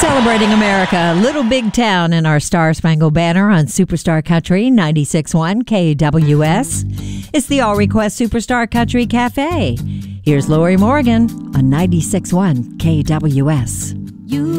Celebrating America, Little Big Town in our Star Spangled Banner on Superstar Country 96.1 KWS. It's the All Request Superstar Country Cafe. Here's Lori Morgan on 96.1 KWS.